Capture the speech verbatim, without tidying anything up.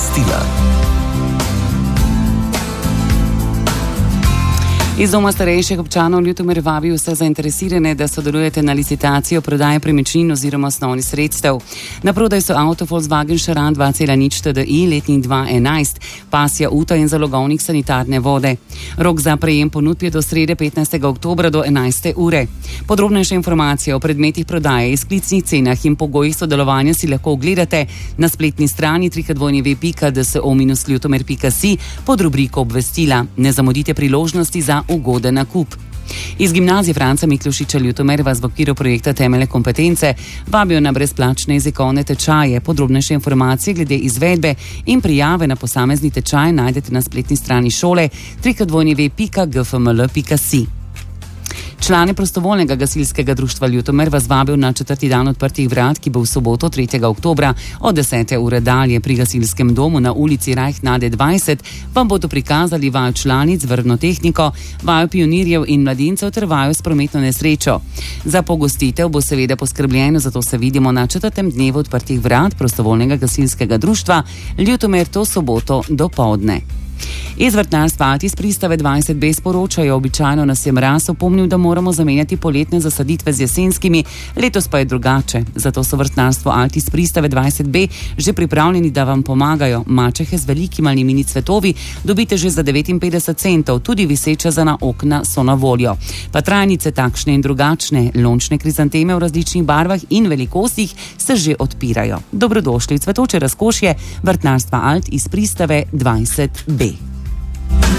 obvestila. Iz Doma starejših občanov Ljutomer vabi vse zainteresirane, da sodelujete na licitacijo prodaje premičnin oziroma osnovnih sredstev. Na prodaj so avto Volkswagen Charan dva cela nič T D I, letnik dva enajst, pasja uta in zalogovnik sanitarne vode. Rok za prejem ponudb je do srede petnajstega oktobra do enajste ure. Podrobnejše informacije o predmetih prodaje, izklicnih cenah in pogojih sodelovanja si lahko ogledate na spletni strani w w w pika d s o dash ljutomer pika si pod rubriko obvestila. Ne zamudite priložnosti za ugoden nakup. Iz Gimnazije Franca Miklošiča Ljutomer vas v okviru projekta Temelje kompetence vabijo na brezplačne jezikovne tečaje. Podrobnejše informacije glede izvedbe in prijave na posamezni tečaj najdete na spletni strani šole w w w pika g f m l pika si. Člane prostovoljnega gasilskega društva Ljutomer vas vabil na četrti dan odprtih vrat, ki bo v soboto tretjega oktobra od desete ure dalje pri gasilskem domu na ulici Rajhnade dvajset. Vam bodo prikazali vajo članic, vrvno tehniko, vajo pionirjev in mladincev ter vajo s prometno nesrečo. Za pogostitev bo seveda poskrbljeno, zato se vidimo na četrtem dnevu odprtih vrat prostovoljnega gasilskega društva Ljutomer to soboto do povdne. Iz vrtnarstva Altis pristave dvajset B sporočajo, običajno nas je mraz opomnil, da moramo zamenjati poletne zasaditve z jesenskimi, letos pa je drugače. Zato so vrtnarstvo Altis pristave dvajset B že pripravljeni, da vam pomagajo. Mačehe z velikimi ali mini cvetovi dobite že za devetinpetdeset centov, tudi viseče za na okna so na voljo. Pa trajnice takšne in drugačne, lončne krizanteme v različnih barvah in velikostih se že odpirajo. Dobrodošli v cvetoče razkošje vrtnarstva Alt iz pristave dvajset B.